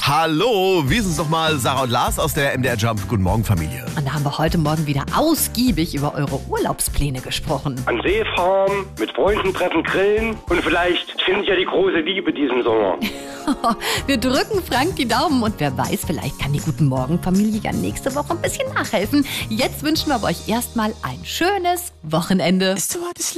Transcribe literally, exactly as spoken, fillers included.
Hallo, wir sind's nochmal, Sarah und Lars aus der M D R Jump. Guten Morgen, Familie. Und da haben wir heute Morgen wieder ausgiebig über eure Urlaubspläne gesprochen. An See fahren, mit Freunden treffen, grillen und vielleicht finde ich ja die große Liebe diesen Sommer. Wir drücken Frank die Daumen und wer weiß, vielleicht kann die Guten Morgen Familie ja nächste Woche ein bisschen nachhelfen. Jetzt wünschen wir euch erstmal ein schönes Wochenende.